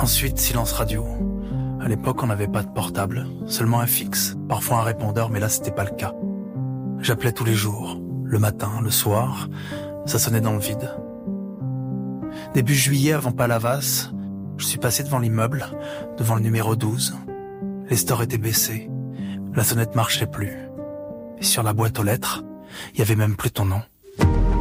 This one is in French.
Ensuite, silence radio. À l'époque, on n'avait pas de portable, seulement un fixe, parfois un répondeur, mais là, c'était pas le cas. J'appelais tous les jours, le matin, le soir, ça sonnait dans le vide. Début juillet, avant Palavas, je suis passé devant l'immeuble, devant le numéro 12. Les stores étaient baissés, la sonnette marchait plus. Et sur la boîte aux lettres, il y avait même plus ton nom.